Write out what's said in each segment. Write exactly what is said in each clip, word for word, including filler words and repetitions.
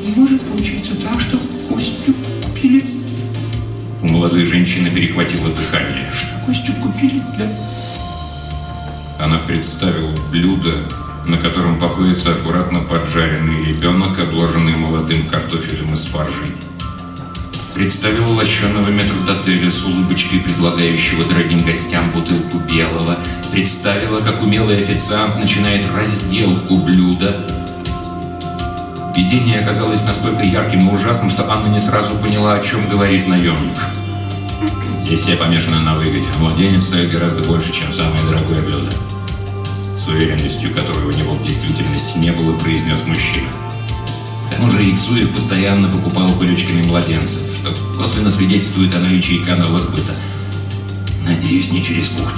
Не может получиться так, что Костю купили. У молодой женщины перехватило дыхание. Что Костю купили для... Она представила блюдо, на котором покоится аккуратно поджаренный ребенок, обложенный молодым картофелем и спаржей. Представила лощеного метрдотеля с улыбочкой, предлагающего дорогим гостям бутылку белого. Представила, как умелый официант начинает разделку блюда. Видение оказалось настолько ярким и ужасным, что Анна не сразу поняла, о чем говорит наемник. Здесь все помешаны на выгоде. Младенец стоит гораздо больше, чем самое дорогое блюдо. С уверенностью, которой у него в действительности не было, произнес мужчина. К тому же Иксуев постоянно покупал кулечками младенцев, что косвенно свидетельствует о наличии канала сбыта. Надеюсь, не через кухню.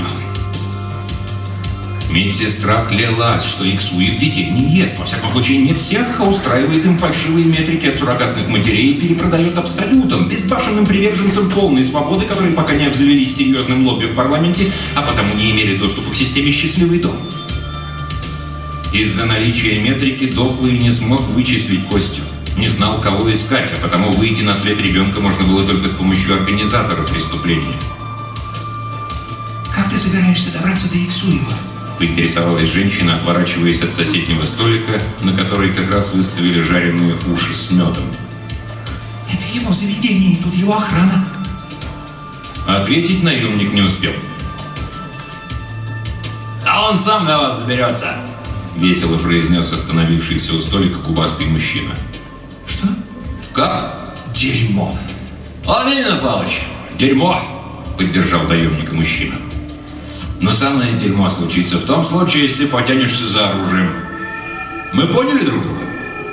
Медсестра клялась, что Иксуев детей не ест. Во всяком случае, не всех, а устраивает им фальшивые метрики от суррогатных матерей и перепродает абсолютом, безбашенным приверженцам полной свободы, которые пока не обзавелись серьезным лобби в парламенте, а потому не имели доступа к системе «Счастливый дом». Из-за наличия метрики дохлый не смог вычислить Костю. Не знал, кого искать, а потому выйти на след ребенка можно было только с помощью организатора преступления. «Как ты собираешься добраться до Иксуева?» — поинтересовалась женщина, отворачиваясь от соседнего столика, на который как раз выставили жареные уши с медом. «Это его заведение, и тут его охрана». Ответить наемник не успел. «А он сам до вас заберется!» — весело произнес остановившийся у столика губастый мужчина. «Что?» «Как? Дерьмо!» «Вот именно, Палыч, дерьмо!» — поддержал наемника мужчина. «Но самое дерьмо случится в том случае, если потянешься за оружием. Мы поняли друг друга?»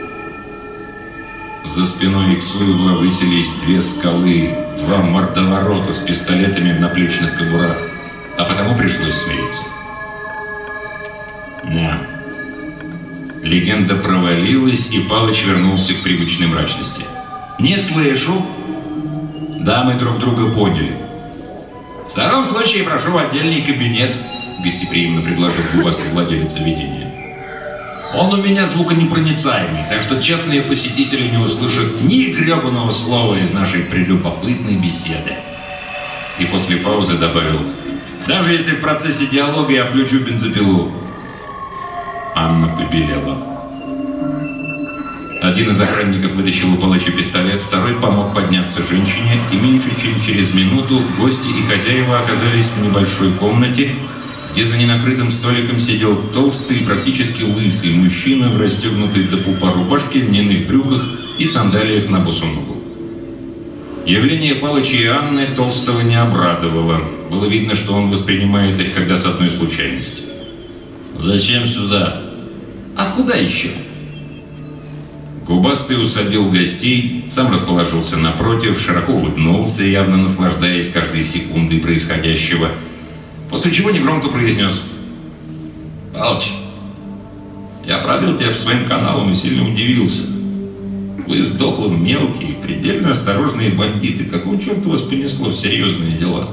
За спиной Иксуева высились две скалы, два мордоворота с пистолетами в наплечных кобурах, а потому пришлось смириться. Да. Легенда провалилась, и Палыч вернулся к привычной мрачности. «Не слышу!» «Да, мы друг друга поняли». «В таком случае прошу в отдельный кабинет», — гостеприимно предложил губастый владелец заведения. «Он у меня звуконепроницаемый, так что честные посетители не услышат ни гребаного слова из нашей прелюбопытной беседы». И после паузы добавил: «Даже если в процессе диалога я включу бензопилу». Анна побелела. Один из охранников вытащил у Палыча пистолет, второй помог подняться женщине, и меньше чем через минуту гости и хозяева оказались в небольшой комнате, где за ненакрытым столиком сидел толстый, практически лысый мужчина в расстегнутой до пупа рубашке, льняных брюках и сандалиях на босу ногу. Явление Палыча и Анны Толстого не обрадовало. Было видно, что он воспринимает их как досадную случайность. «Зачем сюда?» «А куда еще?» Губастый усадил гостей, сам расположился напротив, широко улыбнулся, явно наслаждаясь каждой секундой происходящего, после чего негромко произнес: «Палыч, я пробил тебя по своим каналам и сильно удивился. Вы с Дохлым мелкие, предельно осторожные бандиты. Какого черта вас понесло в серьезные дела?»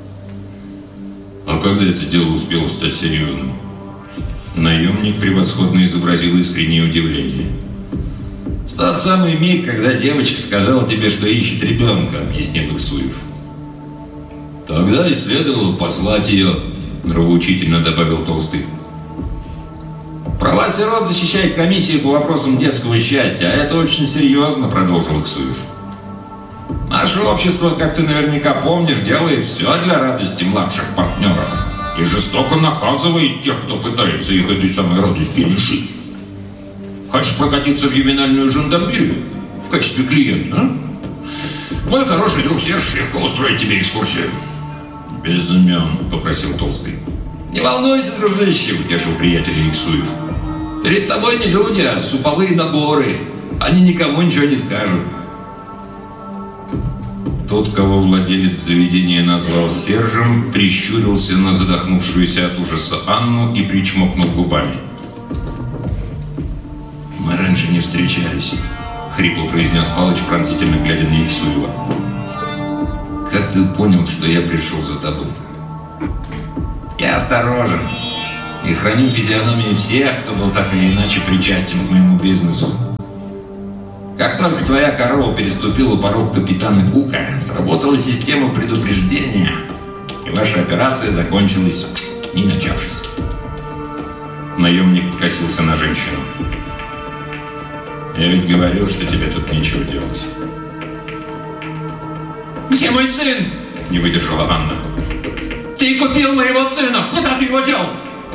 «А когда это дело успело стать серьезным?» Наемник превосходно изобразил искреннее удивление. «В тот самый миг, когда девочка сказала тебе, что ищет ребенка», — объяснил Иксуев. «Тогда и следовало послать ее», — нравоучительно добавил Толстый. «Права сирот защищает комиссия по вопросам детского счастья, а это очень серьезно», — продолжил Иксуев. «Наше общество, как ты наверняка помнишь, делает все для радости младших партнеров и жестоко наказывает тех, кто пытается их этой самой радости лишить. Хочешь прокатиться в ювенальную жандармерию в качестве клиента, а? Мой хороший друг Серж легко устроит тебе экскурсию». «Без имен», — попросил Толстый. «Не волнуйся, дружище», — утешил приятеля Иксуев. «Перед тобой не люди, а суповые нагоры. Они никому ничего не скажут». Тот, кого владелец заведения назвал Сержем, прищурился на задохнувшуюся от ужаса Анну и причмокнул губами. «Мы раньше не встречались», — хрипло произнес Палыч, пронзительно глядя на Иксуева. «Как ты понял, что я пришел за тобой?» «Я осторожен и храню физиономии всех, кто был так или иначе причастен к моему бизнесу. Как только твоя корова переступила порог капитана Кука, сработала система предупреждения, и ваша операция закончилась, не начавшись. Наемник покосился на женщину. Я ведь говорил, что тебе тут нечего делать. Где мой сын? Не выдержала Анна. Ты купил моего сына! Куда ты его дел?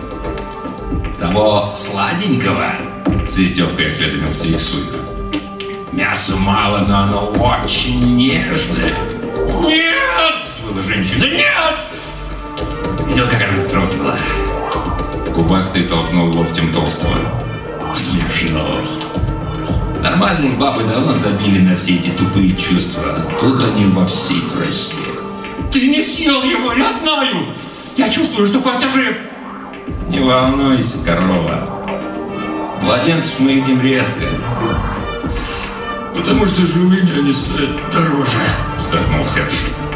Того сладенького? С издевкой осведомился Иксуев. Мяса мало, но оно очень нежное. Нет! Взвыла женщина. Нет! Видел, как она вздрогнула. Губастый толкнул локтем толстого. Смешно. Нормальные бабы давно забили на все эти тупые чувства. Тут они во всей красе. Ты не съел его, я знаю! Я чувствую, что Костя жив! Не волнуйся, корова. Младенцев мы едим редко. Потому что живыми они стоят дороже, вздохнул Серж.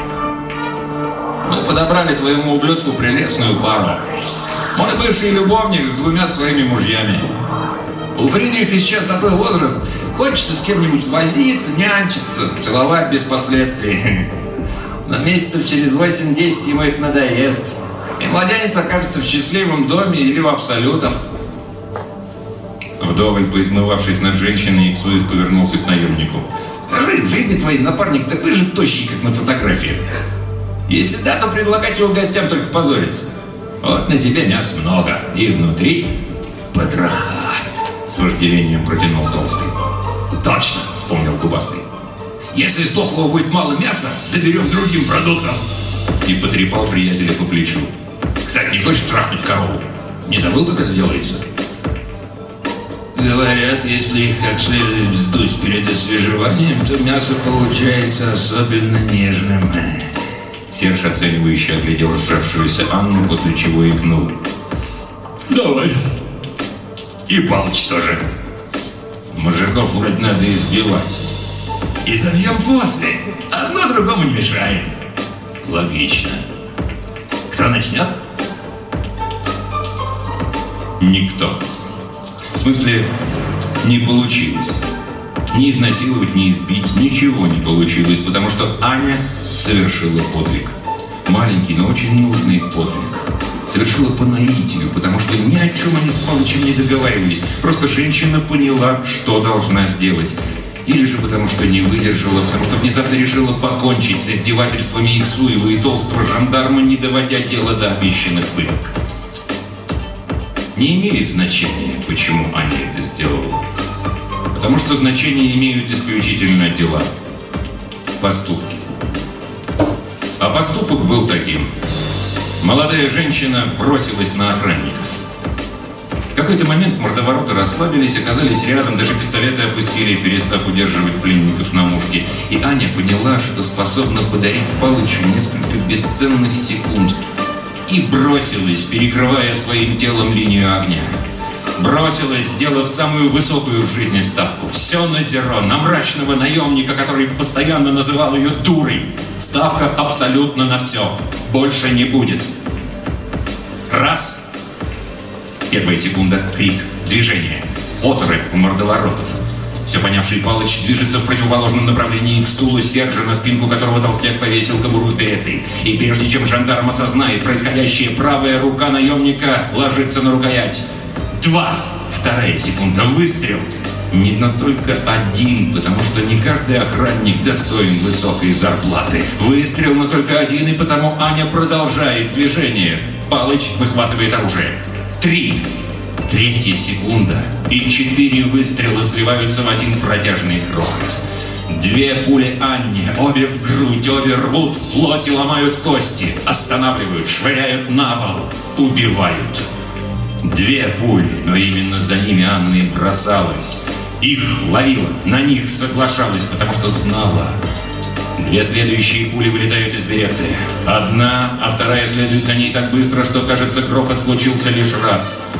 Мы подобрали твоему ублюдку прелестную пару. Мой бывший любовник с двумя своими мужьями. У Фридриха сейчас такой возраст, хочется с кем-нибудь возиться, нянчиться, целовать без последствий. Но месяцев через восемь-десять ему это надоест. И младенец окажется в счастливом доме или в абсолютах. Вдоволь поизмывавшись над женщиной, Иксуев повернулся к наемнику. Скажи, в жизни твоей напарник такой же тощий, как на фотографиях? Если да, то предлагать его гостям только позориться. Вот на тебе мяса много. И внутри потроха. С вожделением протянул толстый. Точно, вспомнил губастый. Если с дохлого будет мало мяса, доберем другим продуктам. И потрепал приятеля по плечу. Кстати, не хочешь трахнуть корову? Не забыл, как это делается? Говорят, если их как следует вздуть перед освежеванием, то мясо получается особенно нежным. Серж оценивающе оглядел сжавшуюся Анну, после чего икнул. Давай. И Палыч тоже. Мужиков вроде надо избивать. И забьем после. Одно другому не мешает. Логично. Кто начнет? Никто. В смысле, не получилось. Ни изнасиловать, ни избить, ничего не получилось, потому что Аня совершила подвиг. Маленький, но очень нужный подвиг. Совершила по наитию, потому что ни о чем они с Палычем не договаривались. Просто женщина поняла, что должна сделать. Или же потому что не выдержала, потому что внезапно решила покончить с издевательствами Иксуева и толстого жандарма, не доводя дело до обещанных пыток. Не имеет значения, почему Аня это сделала. Потому что значение имеют исключительно дела. Поступки. А поступок был таким. Молодая женщина бросилась на охранников. В какой-то момент мордовороты расслабились, оказались рядом, даже пистолеты опустили, перестав удерживать пленников на мушке. И Аня поняла, что способна подарить Палычу несколько бесценных секунд. И бросилась, перекрывая своим телом линию огня. Бросилась, сделав самую высокую в жизни ставку. Все на зеро, на мрачного наемника, который постоянно называл ее дурой. Ставка абсолютно на все. Больше не будет. Раз. Первая секунда. Крик. Движение. Отрыв у мордоворотов. Все понявший Палыч движется в противоположном направлении к стулу Сержа, на спинку которого толстяк повесил кобуру с беретой. И прежде чем жандарм осознает происходящее, правая рука наемника ложится на рукоять. Два. Вторая секунда. Выстрел. Не, но только один, потому что не каждый охранник достоин высокой зарплаты. Выстрел, но только один, и потому Аня продолжает движение. Палыч выхватывает оружие. Три. Третья секунда. И четыре выстрела сливаются в один протяжный грохот. Две пули Анне, обе в грудь, обе рвут плоть и ломают кости. Останавливают, швыряют на пол, убивают. Две пули, но именно за ними Анна и бросалась. Их ловила, на них соглашалась, потому что знала. Две следующие пули вылетают из береты. Одна, а вторая следует за ней так быстро, что, кажется, грохот случился лишь раз.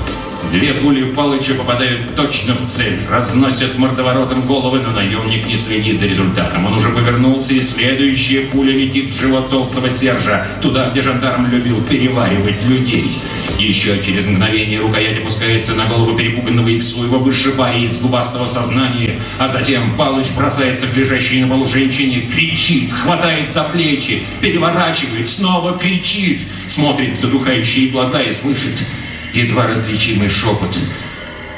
Две пули Палыча попадают точно в цель, разносят мордоворотом головы, но наемник не следит за результатом. Он уже повернулся, и следующая пуля летит в живот толстого Сержа, туда, где жандарм любил переваривать людей. Еще через мгновение рукоять опускается на голову перепуганного Иксуева, вышибая из губастого сознания, а затем Палыч бросается к лежащей на полу женщине, кричит, хватает за плечи, переворачивает, снова кричит, смотрит в задухающие глаза и слышит едва различимый шепот.